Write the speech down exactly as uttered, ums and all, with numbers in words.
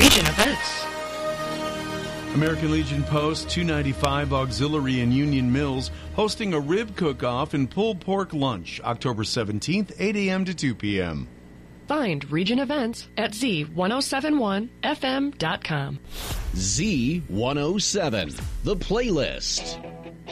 Region Events. American Legion Post two ninety-five Auxiliary in Union Mills hosting a rib cook-off and pulled pork lunch October seventeenth, eight a.m. to two p.m. Find Region Events at Z ten seventy-one F M dot com. Z one oh seven, The Playlist.